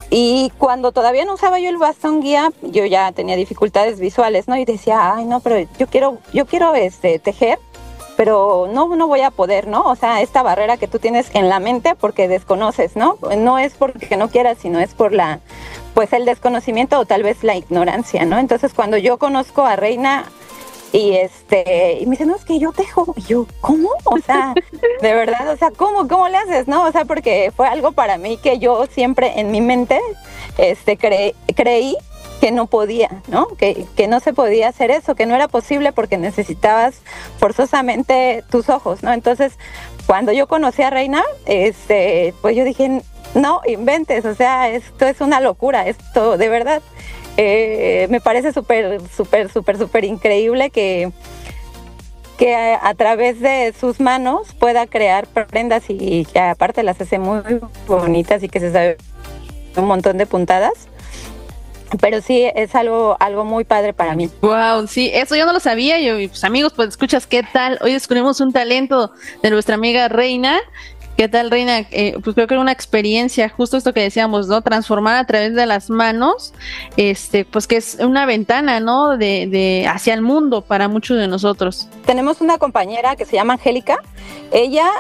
Y cuando todavía no usaba yo el bastón guía, yo ya tenía dificultades visuales, ¿no? Y decía, ay, no, pero yo quiero tejer, pero no voy a poder, ¿no? O sea, esta barrera que tú tienes en la mente porque desconoces, ¿no? No es porque no quieras, sino es por pues el desconocimiento o tal vez la ignorancia, ¿no? Entonces, cuando yo conozco a Reina y y me dice, no, es que yo tejo. Y yo, ¿cómo? O sea, de verdad, o sea, ¿cómo le haces? ¿No? O sea, porque fue algo para mí que yo siempre en mi mente creí que no podía, ¿no? Que no se podía hacer eso, que no era posible porque necesitabas forzosamente tus ojos, ¿no? Entonces, cuando yo conocí a Reina, pues yo dije, no inventes, o sea, esto es una locura, esto de verdad. Me parece súper increíble que a través de sus manos pueda crear prendas y que aparte las hace muy bonitas y que se sabe un montón de puntadas. Pero sí, es algo muy padre para mí. Wow, sí, eso yo no lo sabía. Y pues amigos, pues escuchas, ¿qué tal? Hoy descubrimos un talento de nuestra amiga Reina. ¿Qué tal, Reina? Pues creo que era una experiencia, justo esto que decíamos, ¿no? Transformar a través de las manos, pues que es una ventana, ¿no? De hacia el mundo para muchos de nosotros. Tenemos una compañera que se llama Angélica. Ella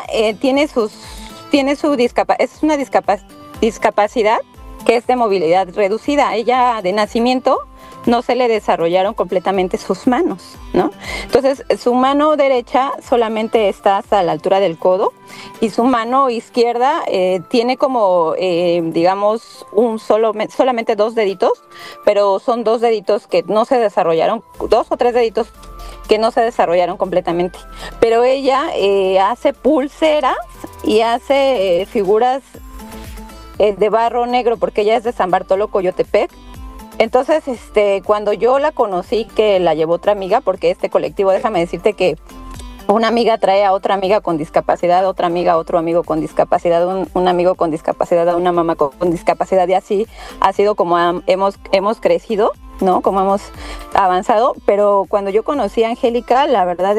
es una discapacidad que es de movilidad reducida. Ella de nacimiento no se le desarrollaron completamente sus manos, ¿no? Entonces, su mano derecha solamente está hasta la altura del codo y su mano izquierda tiene como, digamos, solamente 2 deditos, pero son 2 deditos que no se desarrollaron, 2 o 3 deditos que no se desarrollaron completamente. Pero ella hace pulseras y hace figuras de barro negro, porque ella es de San Bartolo, Coyotepec. Entonces, cuando yo la conocí, que la llevó otra amiga, porque este colectivo, déjame decirte que una amiga trae a otra amiga con discapacidad, otra amiga a otro amigo con discapacidad, un amigo con discapacidad a una mamá con discapacidad, y así ha sido como hemos crecido, ¿no? Como hemos avanzado. Pero cuando yo conocí a Angélica, la verdad,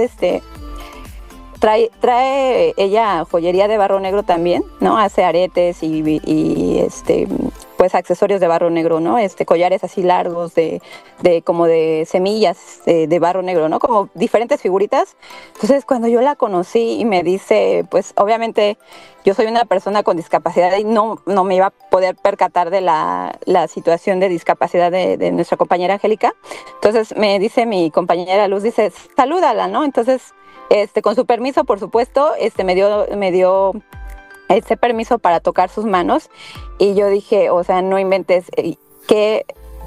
trae ella joyería de barro negro también, ¿no? Hace aretes y pues accesorios de barro negro, ¿no? Collares así largos de como de semillas de barro negro, ¿no? Como diferentes figuritas. Entonces, cuando yo la conocí y me dice, pues obviamente yo soy una persona con discapacidad y no me iba a poder percatar de la situación de discapacidad de nuestra compañera Angélica. Entonces me dice mi compañera Luz, dice, salúdala, ¿no? Entonces, con su permiso, por supuesto, me dio ese permiso para tocar sus manos. Y yo dije, o sea, no inventes, qué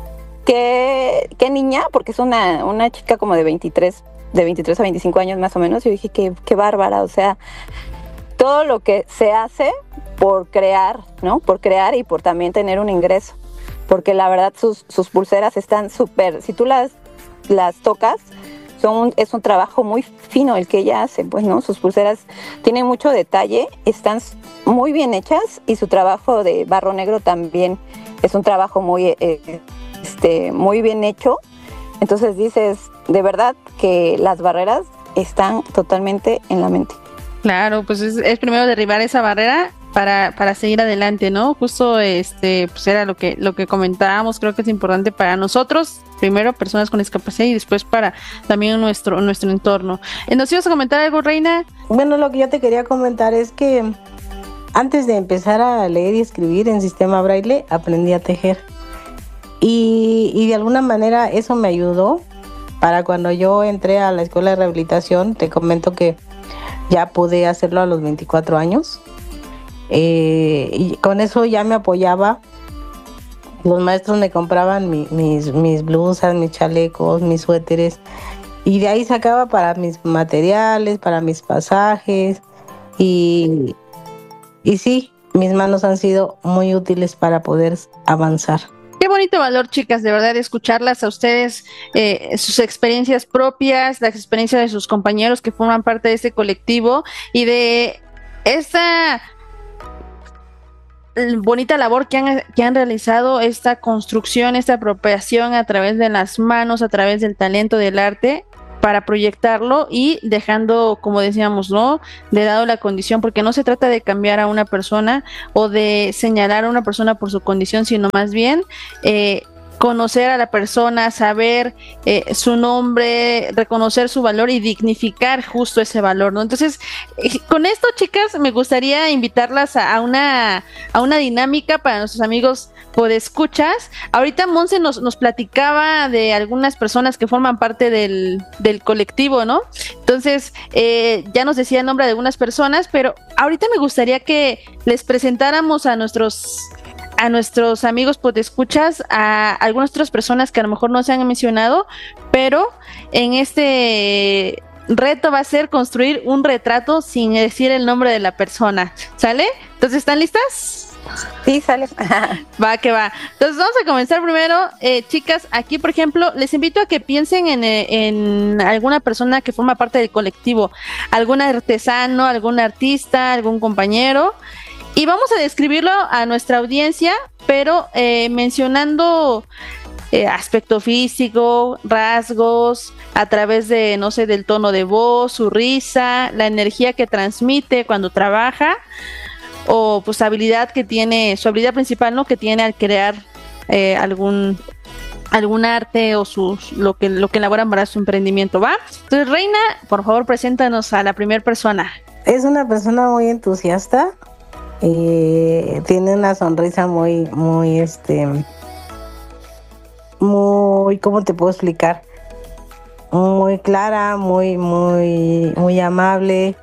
niña, porque es una chica como de 23 a 25 años más o menos. Yo dije, qué bárbara, o sea, todo lo que se hace por crear, ¿no? Por crear y por también tener un ingreso. Porque la verdad sus pulseras están súper, si tú las tocas, es un trabajo muy fino el que ella hace, pues, ¿no? Sus pulseras tienen mucho detalle, están muy bien hechas, y su trabajo de barro negro también es un trabajo muy bien hecho. Entonces dices, de verdad que las barreras están totalmente en la mente. Claro, pues es primero derribar esa barrera para seguir adelante, ¿no? Justo pues era lo que comentábamos. Creo que es importante para nosotros, primero personas con discapacidad, y después para también nuestro entorno. ¿Nos ibas a comentar algo, Reina? Bueno, lo que yo te quería comentar es que antes de empezar a leer y escribir en sistema braille, aprendí a tejer. Y de alguna manera eso me ayudó para cuando yo entré a la escuela de rehabilitación. Te comento que ya pude hacerlo a los 24 años. Y con eso ya me apoyaba. Los maestros me compraban mis blusas, mis chalecos, mis suéteres. Y de ahí sacaba para mis materiales, para mis pasajes. Y sí, mis manos han sido muy útiles para poder avanzar. Qué bonito valor, chicas, de verdad, escucharlas a ustedes, sus experiencias propias, las experiencias de sus compañeros que forman parte de este colectivo, y de esta bonita labor que han realizado, esta construcción, esta apropiación a través de las manos, a través del talento, del arte. para proyectarlo y dejando, como decíamos, ¿no?, de lado la condición, porque no se trata de cambiar a una persona o de señalar a una persona por su condición, sino más bien conocer a la persona, saber su nombre, reconocer su valor y dignificar justo ese valor, ¿no? Entonces, con esto, chicas, me gustaría invitarlas a una dinámica para nuestros amigos podescuchas. Ahorita Monse nos platicaba de algunas personas que forman parte del colectivo, ¿no? Entonces, ya nos decía el nombre de algunas personas, pero ahorita me gustaría que les presentáramos a nuestros amigos podescuchas a algunas otras personas que a lo mejor no se han mencionado, pero en este reto va a ser construir un retrato sin decir el nombre de la persona, ¿sale? Entonces, ¿están listas? Sí, sale. Va que va. Entonces vamos a comenzar primero, chicas. Aquí, por ejemplo, les invito a que piensen en alguna persona que forma parte del colectivo, algún artesano, algún artista, algún compañero. Y vamos a describirlo a nuestra audiencia, pero mencionando aspecto físico, rasgos, a través de, no sé, del tono de voz, su risa, la energía que transmite cuando trabaja, o pues habilidad que tiene, su habilidad principal, ¿no?, que tiene al crear algún arte o lo que elaboran para su emprendimiento, ¿va? Entonces, Reina, por favor, preséntanos a la primera persona. Es una persona muy entusiasta. Tiene una sonrisa muy, ¿cómo te puedo explicar? Muy clara, muy amable.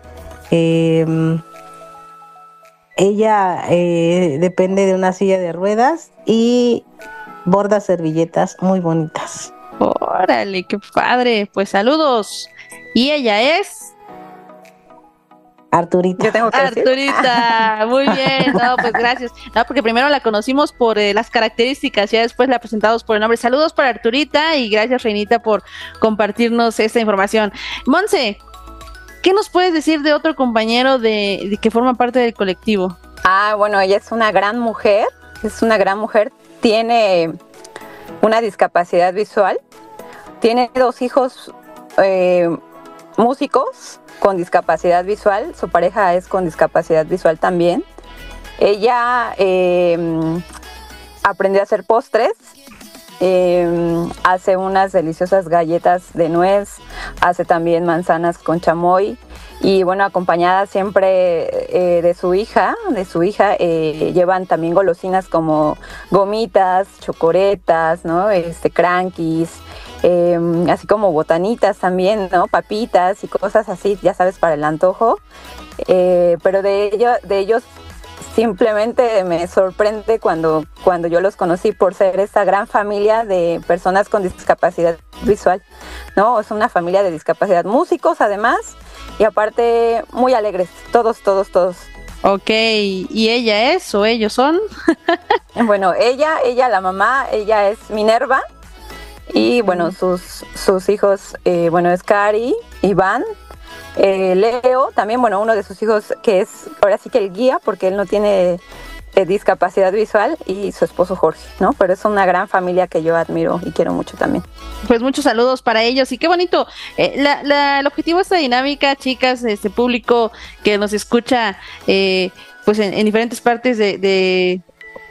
Ella depende de una silla de ruedas y borda servilletas muy bonitas. Órale, qué padre. Pues saludos. Y ella es Arturita. Yo tengo que Arturita, muy bien, no, pues gracias. No, porque primero la conocimos por las características, ya después la presentamos por el nombre. Saludos para Arturita y gracias, Reinita, por compartirnos esta información. Monse, ¿qué nos puedes decir de otro compañero de que forma parte del colectivo? Bueno, ella es una gran mujer, tiene una discapacidad visual, tiene 2 hijos músicos con discapacidad visual, su pareja es con discapacidad visual también. Ella aprendió a hacer postres, hace unas deliciosas galletas de nuez, hace también manzanas con chamoy y bueno, acompañada siempre de su hija, llevan también golosinas como gomitas, chocoretas, ¿no? Crankies, así como botanitas también, ¿no? Papitas y cosas así, ya sabes, para el antojo. Pero de ellos simplemente me sorprende cuando yo los conocí por ser esta gran familia de personas con discapacidad visual, ¿no? Es una familia de discapacidad, músicos además, y aparte muy alegres, todos. Ok, ¿y ella es o ellos son? Bueno, ella, la mamá, ella es Minerva, y bueno, sus hijos, es Cari, Iván, Leo, también, bueno, uno de sus hijos que es ahora sí que el guía, porque él no tiene discapacidad visual, y su esposo Jorge, ¿no? Pero es una gran familia que yo admiro y quiero mucho también. Pues muchos saludos para ellos y qué bonito. El objetivo de esta dinámica, chicas, este público que nos escucha, pues en diferentes partes de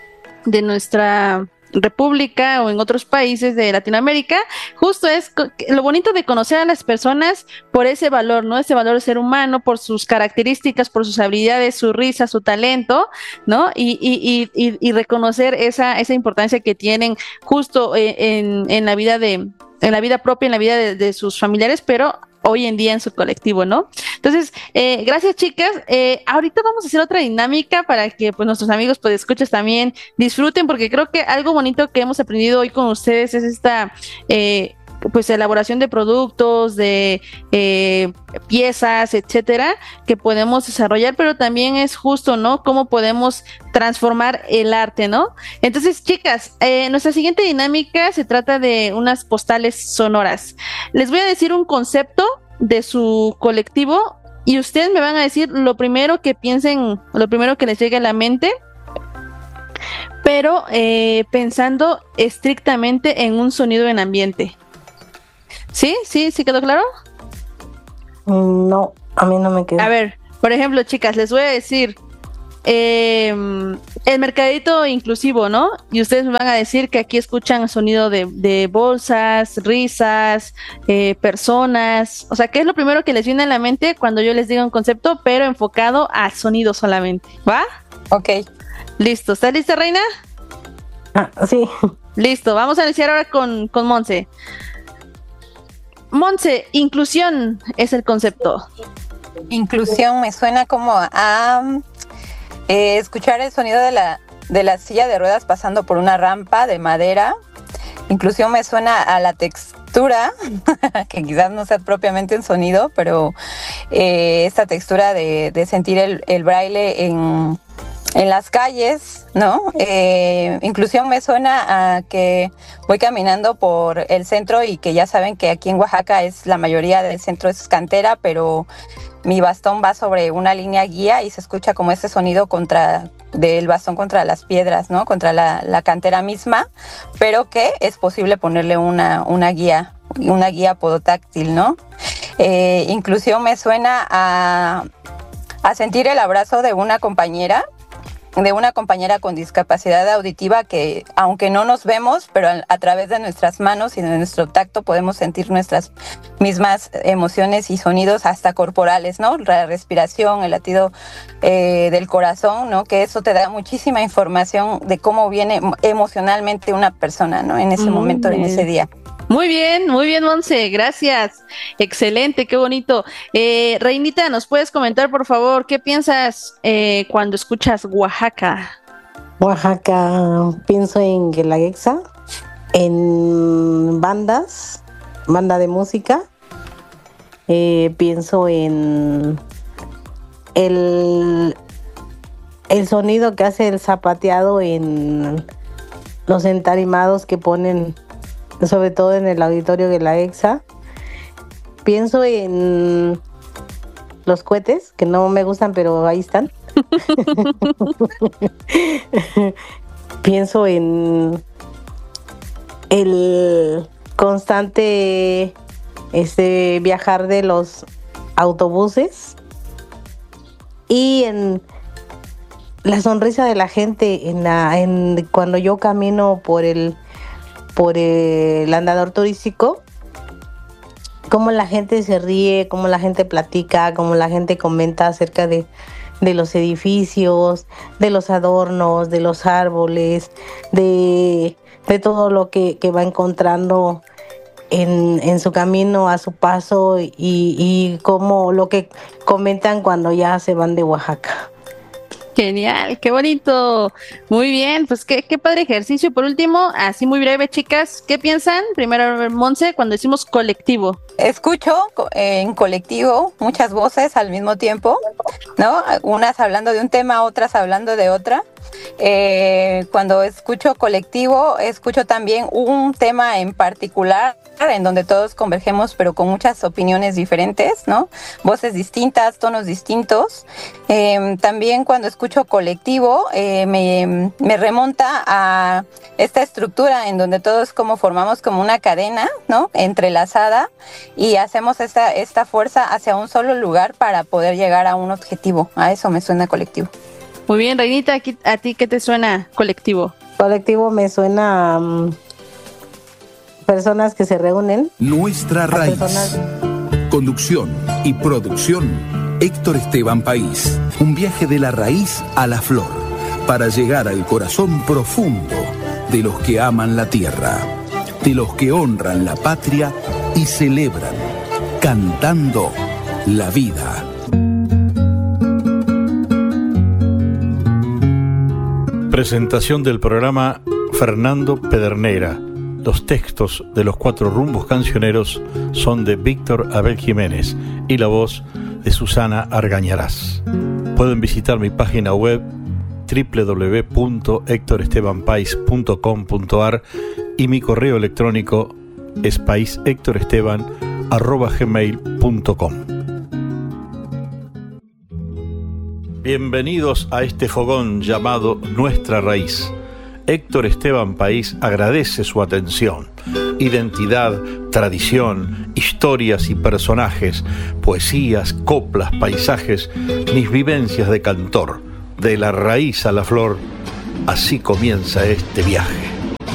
nuestra República o en otros países de Latinoamérica, justo es lo bonito de conocer a las personas por ese valor, ¿no? Ese valor de ser humano, por sus características, por sus habilidades, su risa, su talento, ¿no? Y reconocer esa importancia que tienen justo en la vida propia, en la vida de sus familiares, pero hoy en día en su colectivo, ¿no? Entonces, gracias, chicas. Ahorita vamos a hacer otra dinámica para que pues nuestros amigos pues escuchas también disfruten, porque creo que algo bonito que hemos aprendido hoy con ustedes es esta pues elaboración de productos, de piezas, etcétera, que podemos desarrollar, pero también es justo, ¿no? Cómo podemos transformar el arte, ¿no? Entonces, chicas, nuestra siguiente dinámica se trata de unas postales sonoras. Les voy a decir un concepto de su colectivo y ustedes me van a decir lo primero que piensen, lo primero que les llegue a la mente, pero pensando estrictamente en un sonido en ambiente. ¿Sí quedó claro? No, a mí no me quedó. A ver, por ejemplo, chicas, les voy a decir el mercadito inclusivo, ¿no? Y ustedes me van a decir que aquí escuchan sonido de bolsas, risas, personas. O sea, ¿qué es lo primero que les viene a la mente cuando yo les diga un concepto, pero enfocado a sonido solamente? ¿Va? Ok. Listo. ¿Estás lista, Reina? Sí. Listo. Vamos a iniciar ahora con Monse. Monse, inclusión es el concepto. Inclusión me suena como a escuchar el sonido de la silla de ruedas pasando por una rampa de madera. Inclusión me suena a la textura, que quizás no sea propiamente un sonido, pero esta textura de sentir el braille en las calles, ¿no? Inclusión me suena a que voy caminando por el centro y que ya saben que aquí en Oaxaca la mayoría del centro es cantera, pero mi bastón va sobre una línea guía y se escucha como ese sonido del bastón contra las piedras, ¿no? Contra la cantera misma, pero que es posible ponerle una guía podotáctil, ¿no? Inclusión me suena a sentir el abrazo de una compañera con discapacidad auditiva que, aunque no nos vemos, pero a través de nuestras manos y de nuestro tacto podemos sentir nuestras mismas emociones y sonidos hasta corporales, ¿no? La respiración, el latido del corazón, ¿no? Que eso te da muchísima información de cómo viene emocionalmente una persona, ¿no? En ese momento, en ese día. Muy bien, Monse, gracias. Excelente, qué bonito. Reinita, ¿nos puedes comentar, por favor, qué piensas cuando escuchas Oaxaca? Oaxaca, pienso en Guelaguetza, en banda de música. Pienso en el sonido que hace el zapateado en los entarimados que ponen, sobre todo en el auditorio de la EXA. Pienso en los cohetes, que no me gustan, pero ahí están. Pienso en el constante viajar de los autobuses y en la sonrisa de la gente cuando yo camino por el andador turístico, cómo la gente se ríe, cómo la gente platica, cómo la gente comenta acerca de los edificios, de los adornos, de los árboles, de todo lo que va encontrando en su camino, a su paso, y cómo lo que comentan cuando ya se van de Oaxaca. Genial, qué bonito. Muy bien, pues qué padre ejercicio. Por último, así muy breve, chicas, ¿qué piensan? Primero, Monse, cuando decimos colectivo. Escucho en colectivo muchas voces al mismo tiempo, ¿no? Unas hablando de un tema, otras hablando de otra. Cuando escucho colectivo, escucho también un tema en particular en donde todos convergemos, pero con muchas opiniones diferentes, ¿no? Voces distintas, tonos distintos. También cuando escucho colectivo, me remonta a esta estructura en donde todos formamos como una cadena, ¿no? Entrelazada, y hacemos esta fuerza hacia un solo lugar para poder llegar a un objetivo. A eso me suena colectivo. Muy bien, Reinita, ¿a ti qué te suena colectivo? Colectivo me suena personas que se reúnen. Nuestra raíz. Conducción y producción, Héctor Esteban País. Un viaje de la raíz a la flor, para llegar al corazón profundo de los que aman la tierra, de los que honran la patria y celebran, cantando la vida. Presentación del programa Fernando Pedernera. Los textos de los 4 rumbos cancioneros son de Víctor Abel Jiménez y la voz de Susana Argañarás. Pueden visitar mi página web www.hectorestebanpais.com.ar y mi correo electrónico es paishectoresteban@gmail.com. Bienvenidos a este fogón llamado Nuestra Raíz. Héctor Esteban País agradece su atención. identidad, tradición, historias y personajes, poesías, coplas, paisajes, mis vivencias de cantor, de la raíz a la flor. Así comienza este viaje.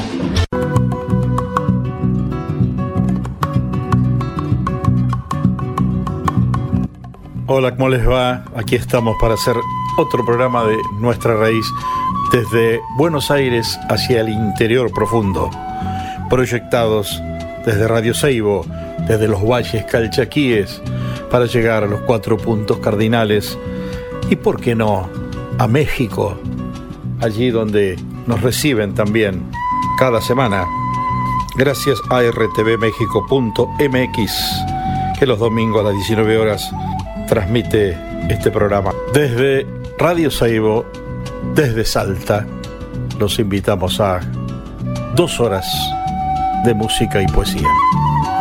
Hola, ¿cómo les va? Aquí estamos para hacer otro programa de Nuestra Raíz desde Buenos Aires hacia el interior profundo, proyectados desde Radio Seibo, desde los valles calchaquíes, para llegar a los 4 puntos cardinales y, ¿por qué no?, a México, allí donde nos reciben también cada semana, gracias a rtvmexico.mx, que los domingos a las 19 horas transmite este programa. Desde Radio Seibo, desde Salta, los invitamos a 2 horas de música y poesía.